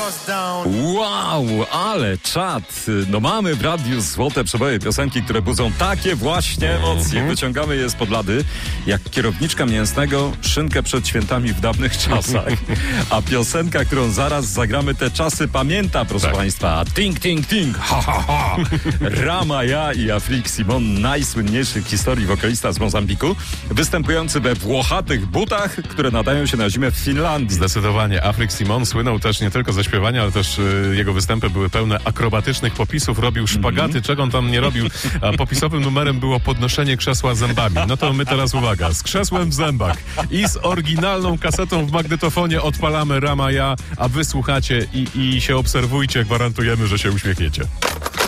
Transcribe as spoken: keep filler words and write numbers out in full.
Wow, ale czad. No mamy w radiu złote przeboje, piosenki, które budzą takie właśnie emocje. Wyciągamy je spod lady, jak kierowniczka mięsnego szynkę przed świętami w dawnych czasach. A piosenka, którą zaraz zagramy, te czasy pamięta, proszę tak. Państwa. Ting, ting, ting, ha, ha, ha. Rama Ja i Afrik Simon, najsłynniejszy w historii wokalista z Mozambiku, występujący we włochatych butach, które nadają się na zimę w Finlandii. Zdecydowanie. Afrik Simon słynął też nie tylko ze śpiewania, ale też y, jego występy były pełne akrobatycznych popisów. Robił szpagaty, mm. czego on tam nie robił. A popisowym numerem było podnoszenie krzesła zębami. No to my teraz uwaga. Z krzesłem w zębach i z oryginalną kasetą w magnetofonie odpalamy Rama Ja, a wy słuchacie i, i się obserwujcie. Gwarantujemy, że się uśmiechniecie.